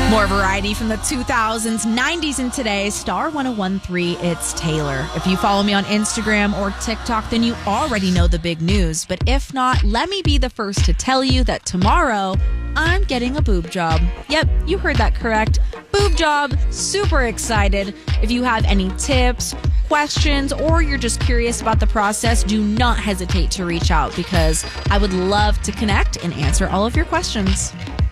More variety from the 2000s, 90s, and today. Star 1013, it's Taylor. If you follow me on Instagram or TikTok, then you already know the big news. But if not, let me be the first to tell you that tomorrow I'm getting a boob job. Yep, you heard that correct. Boob job. Super excited. If you have any tips, questions, or you're just curious about the process, do not hesitate to reach out because I would love to connect and answer all of your questions.